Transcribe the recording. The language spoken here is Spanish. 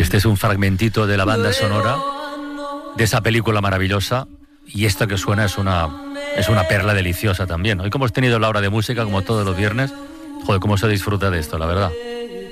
Este es un fragmentito de la banda sonora de esa película maravillosa, y esto que suena es una perla deliciosa también. Hoy, como hemos tenido la hora de música, como todos los viernes, joder, cómo se disfruta de esto, la verdad.